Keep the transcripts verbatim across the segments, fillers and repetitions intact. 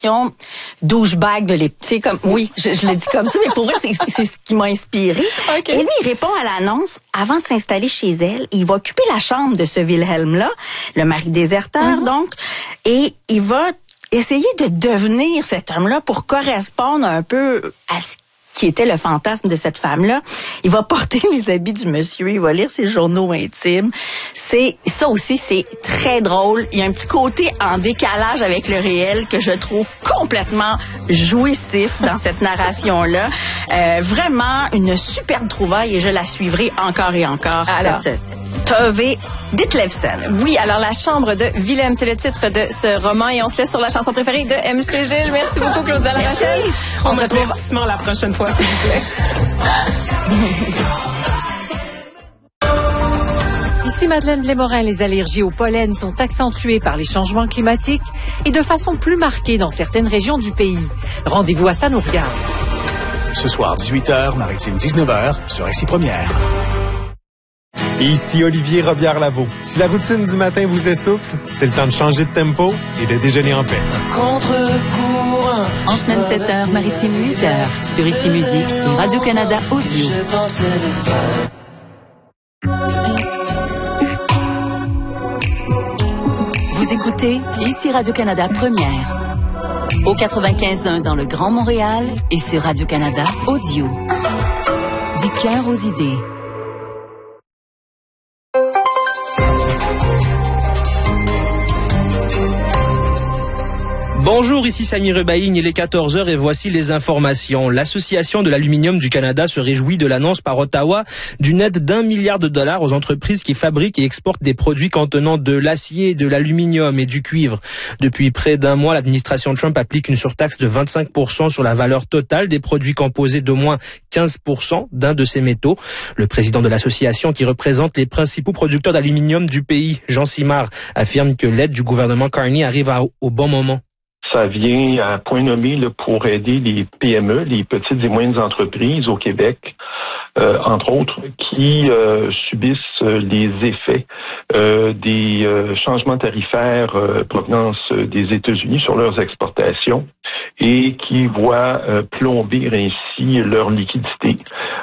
expression douchebag de l'époque. Comme, oui, je, je le dis comme ça, mais pour vrai, c'est, c'est ce qui m'a inspiré. Okay. Et lui, il répond à l'annonce, avant de s'installer chez elle, il va occuper la chambre de ce Wilhelm-là, le mari déserteur, mm-hmm. donc, et il va essayer de devenir cet homme-là pour correspondre un peu à ce qui était le fantasme de cette femme-là. Il va porter les habits du monsieur, il va lire ses journaux intimes. C'est ça aussi, c'est très drôle. Il y a un petit côté en décalage avec le réel que je trouve complètement jouissif dans cette narration-là. Euh, vraiment une superbe trouvaille et je la suivrai encore et encore. Alors, cette Tove Ditlevsen. Oui, alors La Chambre de Wilhelm, c'est le titre de ce roman et on se laisse sur la chanson préférée de M C Gilles. Merci beaucoup Claudia Larachelle. On se retrouve la prochaine fois, s'il vous plaît. Ici Madeleine Blais-Morin, les allergies au pollen sont accentuées par les changements climatiques et de façon plus marquée dans certaines régions du pays. Rendez-vous à Ça nous regarde. Ce soir, dix-huit heures, Maritime dix-neuf heures, sur Ici Première. Ici Olivier Robillard-Lavaux. Si la routine du matin vous essouffle, c'est le temps de changer de tempo et de déjeuner en paix. Contre-courant. En semaine sept heures, Maritime huit heures, sur Ici Musique et Radio-Canada Audio. Vous écoutez Ici Radio-Canada Première. Au quatre-vingt-quinze point un dans le Grand Montréal et sur Radio-Canada Audio. Du cœur aux idées. Bonjour, ici Samy Rebaïgne, il est quatorze heures et voici les informations. L'Association de l'aluminium du Canada se réjouit de l'annonce par Ottawa d'une aide d'un milliard de dollars aux entreprises qui fabriquent et exportent des produits contenant de l'acier, de l'aluminium et du cuivre. Depuis près d'un mois, l'administration Trump applique une surtaxe de vingt-cinq pour cent sur la valeur totale des produits composés d'au moins quinze pour cent d'un de ces métaux. Le président de l'association, qui représente les principaux producteurs d'aluminium du pays, Jean Simard, affirme que l'aide du gouvernement Carney arrive à, au bon moment. Ça vient à point nommé là, pour aider les P M E, les petites et moyennes entreprises au Québec, euh, entre autres, qui euh, subissent euh, les effets euh, des euh, changements tarifaires euh, provenance des États-Unis sur leurs exportations et qui voient euh, plomber ainsi leur liquidité.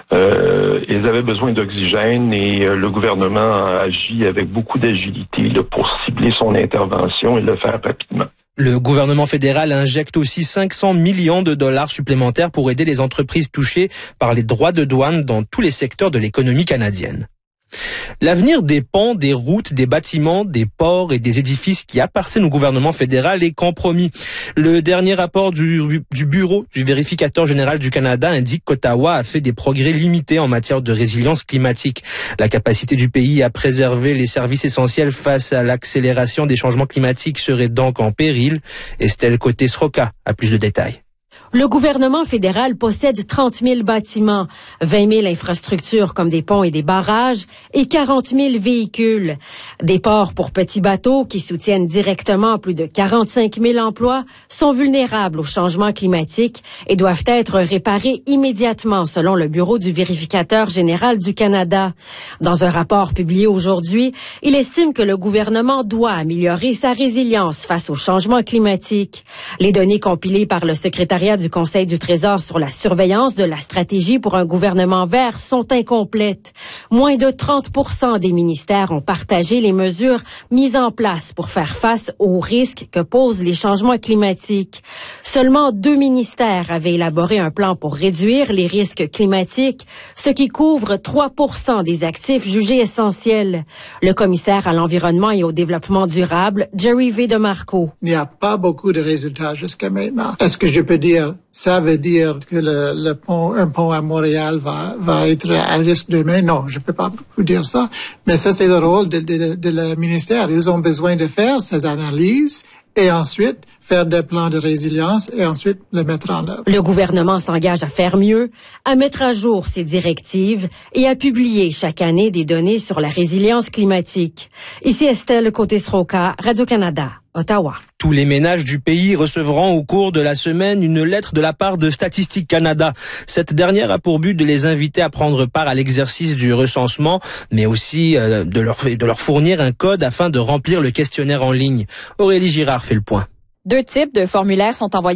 Euh, ils avaient besoin d'oxygène et euh, le gouvernement a agi avec beaucoup d'agilité là, pour cibler son intervention et le faire rapidement. Le gouvernement fédéral injecte aussi cinq cents millions de dollars supplémentaires pour aider les entreprises touchées par les droits de douane dans tous les secteurs de l'économie canadienne. L'avenir des ponts, des routes, des bâtiments, des ports et des édifices qui appartiennent au gouvernement fédéral est compromis. Le dernier rapport du, du Bureau du vérificateur général du Canada indique qu'Ottawa a fait des progrès limités en matière de résilience climatique. La capacité du pays à préserver les services essentiels face à l'accélération des changements climatiques serait donc en péril. Estelle Côté-Sroka a plus de détails. Le gouvernement fédéral possède trente mille bâtiments, vingt mille infrastructures comme des ponts et des barrages et quarante mille véhicules. Des ports pour petits bateaux qui soutiennent directement plus de quarante-cinq mille emplois sont vulnérables au changement climatique et doivent être réparés immédiatement selon le Bureau du vérificateur général du Canada. Dans un rapport publié aujourd'hui, il estime que le gouvernement doit améliorer sa résilience face au changement climatique. Les données compilées par le secrétariat du Conseil du Trésor sur la surveillance de la stratégie pour un gouvernement vert sont incomplètes. Moins de trente pour cent des ministères ont partagé les mesures mises en place pour faire face aux risques que posent les changements climatiques. Seulement deux ministères avaient élaboré un plan pour réduire les risques climatiques, ce qui couvre trois pour cent des actifs jugés essentiels. Le commissaire à l'environnement et au développement durable, Jerry V. DeMarco. Il n'y a pas beaucoup de résultats jusqu'à maintenant. Est-ce que je peux dire ça veut dire que le, le pont, un pont à Montréal va, va être à risque demain? Non, je peux pas vous dire ça. Mais ça, c'est le rôle de, de, de le ministère. Ils ont besoin de faire ces analyses et ensuite faire des plans de résilience et ensuite les mettre en œuvre. Le gouvernement s'engage à faire mieux, à mettre à jour ses directives et à publier chaque année des données sur la résilience climatique. Ici Estelle Côté-Sroka, Radio-Canada, Ottawa. Tous les ménages du pays recevront au cours de la semaine une lettre de la part de Statistique Canada. Cette dernière a pour but de les inviter à prendre part à l'exercice du recensement, mais aussi euh, de leur, de leur fournir un code afin de remplir le questionnaire en ligne. Aurélie Girard fait le point. Deux types de formulaires sont envoyés